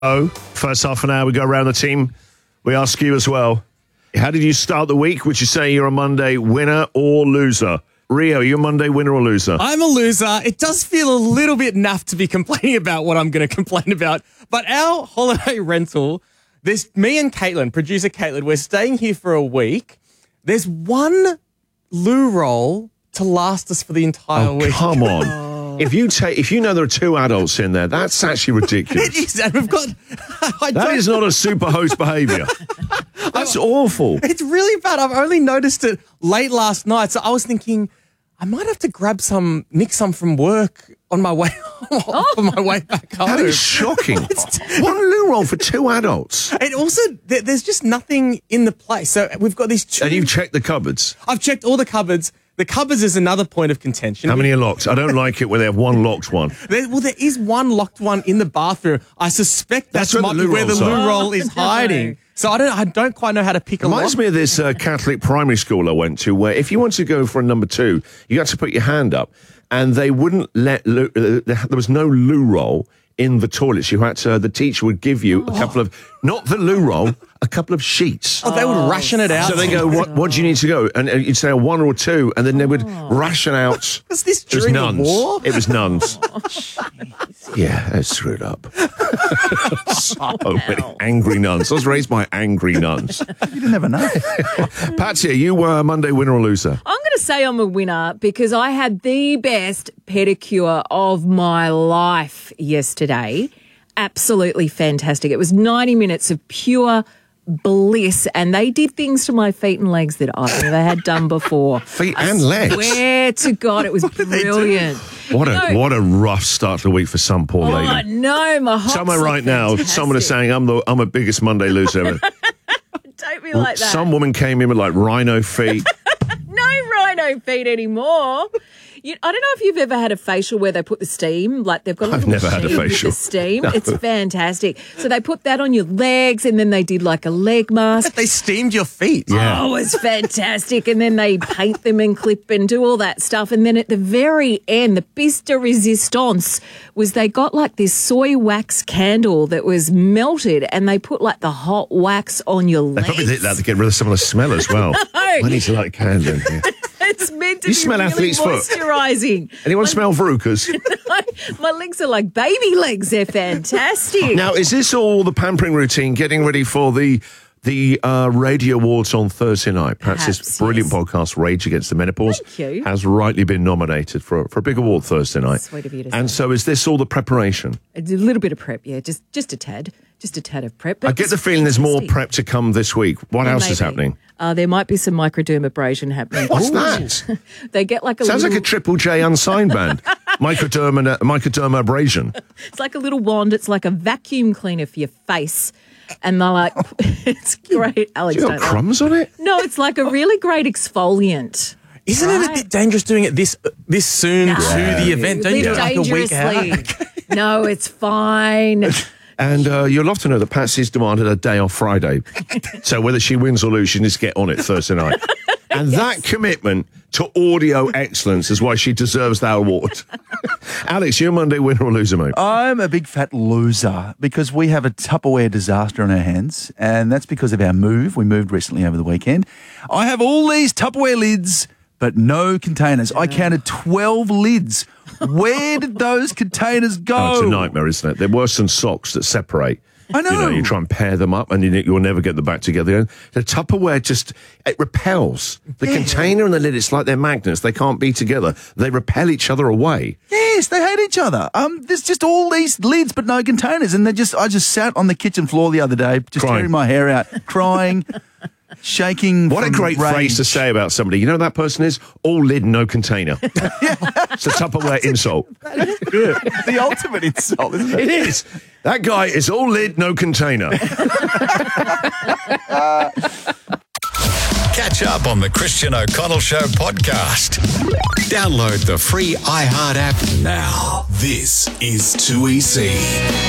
Oh, first half an hour, we go around the team. We ask you as well. How did you start the week? Would you say you're a Monday winner or loser? Rio, are you a Monday winner or loser? I'm a loser. It does feel a little bit naff to be complaining about what I'm going to complain about. But our holiday rental, there's me and Caitlin, producer Caitlin, we're staying here for a week. There's one loo roll to last us for the entire week. Come on. If you know there are two adults in there, that's actually ridiculous. It is, and we've got... That is not a super host behaviour. That's awful. It's really bad. I've only noticed it late last night, so I was thinking I might have to nick some from work on my way on my way back home. That is shocking. One loo roll for two adults. And also, there's just nothing in the place. So we've got these two... And you've checked the cupboards? I've checked all the cupboards. The cupboards is another point of contention. How many are locked? I don't like it when they have one locked one. There is one locked one in the bathroom. I suspect that's where the loo roll is hiding. So I don't quite know how to pick a lock. Reminds me of this Catholic primary school I went to, where if you wanted to go for a number two, you had to put your hand up, and they wouldn't let there was no loo roll in the toilets. You had to. The teacher would give you a couple of, not the loo roll, a couple of sheets. Oh, they would ration it out. So they go, what do you need to go? And you'd say a one or a two, and then they would ration out. Was this during the war? It was nuns. Yeah, they screwed up. So many angry nuns. I was raised by angry nuns. You didn't have enough. Patsy, are you a Monday winner or loser? I'm going to say I'm a winner because I had the best pedicure of my life yesterday. Absolutely fantastic. It was 90 minutes of pure bliss, and they did things to my feet and legs that I've never had done before. Feet and legs? Swear to God, it was brilliant. What a rough start to the week for some poor lady. Oh, no, my heart's Somewhere right now, someone is saying, I'm the biggest Monday loser ever. Don't be like that. Some woman came in with like rhino feet. No rhino feet anymore. I don't know if you've ever had a facial where they put the steam, like they've got a I've little never had a machine with facial. the steam. No. It's fantastic. So they put that on your legs, and then they did like a leg mask. They steamed your feet. Yeah. Oh, it's fantastic. And then they paint them and clip and do all that stuff. And then at the very end, the piece de resistance was they got like this soy wax candle that was melted, and they put like the hot wax on your legs. They probably did that to get rid of some of the smell as well. I need to light a candle in here. It's meant to You be smell really athlete's foot. moisturising. Anyone smell verrucas? My legs are like baby legs. They're fantastic. Now, is this all the pampering routine, getting ready for the Radio Awards on Thursday night? Patsy's brilliant podcast, Rage Against the Menopause, has rightly been nominated for a big award Thursday night. Sweet of you to say. And so is this all the preparation? A little bit of prep, yeah, just a tad. Just a tad of prep. I get the feeling there's more prep to come this week. What else is happening? There might be some microdermabrasion happening. What's that? They get like a Sounds like a Triple J unsigned band. Microdermabrasion. It's like a little wand. It's like a vacuum cleaner for your face. And they're like, it's great. Alex, Do you got crumbs on it? No, it's like a really great exfoliant. Isn't it a bit dangerous doing it this soon to the event? Don't you do it like a week out? No, it's fine. And you'll often know that Patsy's demanded a day off Friday. So whether she wins or loses, she needs to get on it Thursday night. And that commitment to audio excellence is why she deserves that award. Alex, you're a Monday winner or loser, mate? I'm a big fat loser because we have a Tupperware disaster on our hands, and that's because of our move. We moved recently over the weekend. I have all these Tupperware lids, but no containers. I counted 12 lids. Where did those containers go? Oh, it's a nightmare, isn't it? They're worse than socks that separate. I know. You try and pair them up and you'll never get them back together. The Tupperware it repels. The container and the lid, it's like they're magnets. They can't be together. They repel each other away. Yes, they hate each other. There's just all these lids but no containers. And I just sat on the kitchen floor the other day, just tearing my hair out, crying, shaking. What a great phrase to say about somebody. You know what that person is? All lid, no container. It's a Tupperware insult. The ultimate insult, isn't it? It is. That guy is all lid, no container. Catch up on the Christian O'Connell Show podcast. Download the free iHeart app now. This is 2EC.